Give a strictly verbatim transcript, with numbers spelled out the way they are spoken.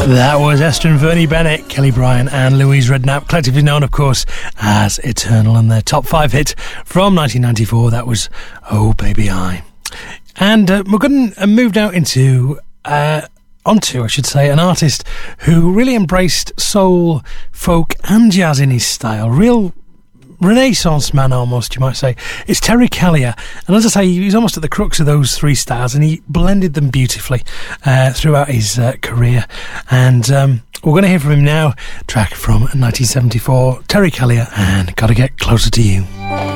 That was Esther and Vernie Bennett, Kelly Bryan and Louise Redknapp, collectively known, of course, as Eternal, and their top five hit from nineteen ninety-four. That was Oh Baby I. And uh, we're going to move now into, uh, onto, I should say, an artist who really embraced soul, folk and jazz in his style. Real Renaissance man, almost, you might say. It's Terry Callier, and as I say, he's almost at the crux of those three styles, and he blended them beautifully uh, throughout his uh, career. And um, we're going to hear from him now, track from nineteen seventy-four, Terry Callier and Gotta Get Closer to You.